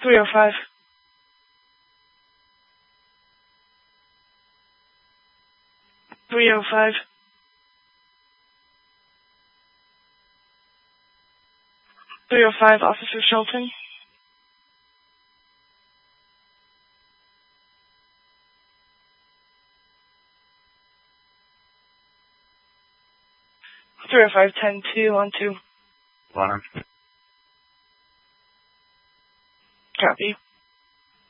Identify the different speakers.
Speaker 1: 305. 305. 305, Officer Shelton. 305, 10-2 on 2.
Speaker 2: Alarm.
Speaker 1: Copy.